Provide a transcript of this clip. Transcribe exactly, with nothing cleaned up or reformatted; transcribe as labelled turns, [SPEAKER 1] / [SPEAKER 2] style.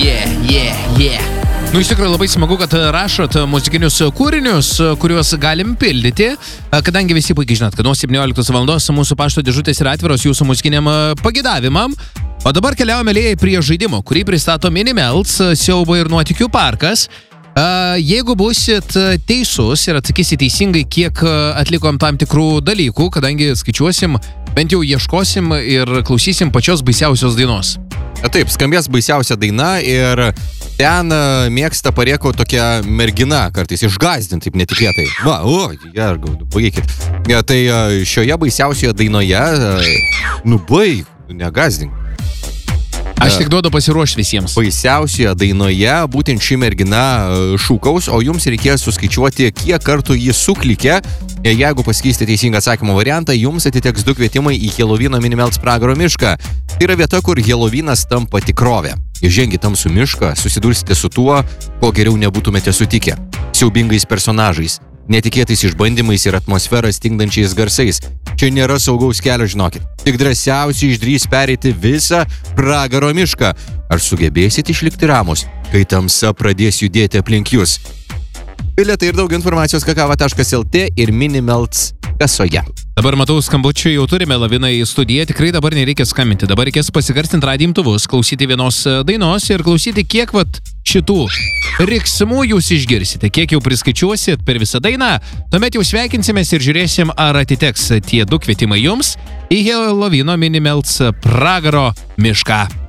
[SPEAKER 1] Yeah, yeah, yeah. Nu, iš tikrųjų labai smagu, kad rašot muzikinius kūrinius, kuriuos galim pildyti, kadangi visi puikiai žinot, kad nuo septynioliktos valandos mūsų pašto dėžutės yra atviros jūsų muzikiniam pagidavimam. O dabar keliaujame lėjai prie žaidimo, kurį pristato Minimelts, siaubo ir nuotykių parkas. Jeigu busit teisus ir atsakysit teisingai, kiek atlikom tam tikrų dalykų, kadangi skaičiuosim, bent jau ieškosim ir klausysim pačios baisiausios dainos.
[SPEAKER 2] Taip, skambės baisiausia daina ir ten mėgsta parėko tokia mergina, kartais išgazdinti taip netikėtai. Va, o, jergau, baigykit. Ja, tai šioje baisiausioje dainoje, nu baig, negazdink.
[SPEAKER 1] Aš tik duodu pasiruošti visiems.
[SPEAKER 2] Baisiausioje dainoje būtent ši mergina šūkaus, o jums reikės suskaičiuoti, kiek kartų jį suklikė. Jeigu pasakysite teisingą atsakymo variantą, jums atiteks du kvietimai į Helovyno Minimelts pragaro mišką. Tai yra vieta, kur Helovynas tampa tikrovė. Įžengę tamsų mišką, susidursite su tuo, ko geriau nebūtumėte sutikę. Siaubingais personažais, netikėtais išbandymais ir atmosferą stingdančiais garsais. Čia nėra saugaus kelio, žinokit. Tik drąsiausiai išdrys pereiti visą pragaro mišką. Ar sugebėsite išlikti ramus, kai tamsa pradės judėti aplink jūs? Bilietai ir daug informacijos kakava taškas lt ir Minimelts kasoje.
[SPEAKER 1] Dabar matau skambučių, jau turime Laviną į studiją, tikrai dabar nereikia skambinti. Dabar reikės pasigarstinti radijo imtuvus, klausyti vienos dainos ir klausyti, kiek vat šitų riksmų jūs išgirsite, kiek jau priskaičiuosit per visą dainą. Tuomet jau sveikinsimės ir žiūrėsim, ar atiteks tie du kvietimai jums į Helovyno Minimelts pragaro mišką.